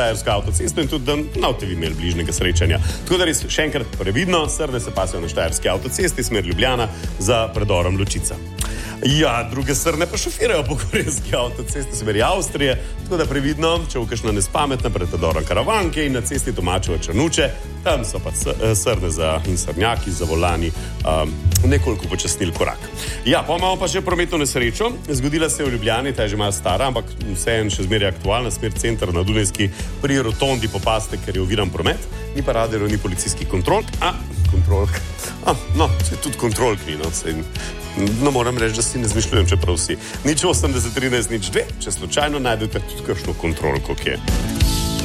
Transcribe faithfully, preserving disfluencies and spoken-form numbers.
štajersko avtocesto in tudi, da ne boste vi imeli bližnjega srečanja. Tako da res še enkrat previdno, srne se pasajo na štajerski avtocesti, smer Ljubljana za predorom Ločica. Ja, druge srne pa šofirajo po korejski avtocesti, smeri Avstrije, tako da previdno, če bo kakšna nespametna pred predorom Karavanke in na cesti Tomačevo Črnuče, tam so pa srne za, in srnjaki za volani um, nekoliko počasnili korak. Ja, pa imamo pa še prometno nesrečo. Zgodila se je v Ljubljani, ta je že malo stara, ampak vseeno še zmeraj aktualna, smer center na Dunajski, pri rotondi popaste, ker je oviran promet, ni pa radarjev, ni policijskih kontrolk, a kontrolk, a, no, se tudi kontrolk ni, no, se, no, moram reči, da si ne zmišljujem, čeprav vsi. Nič osemdeset trinajst nič dve, če slučajno najdete tudi kakšno kontrolko, kje.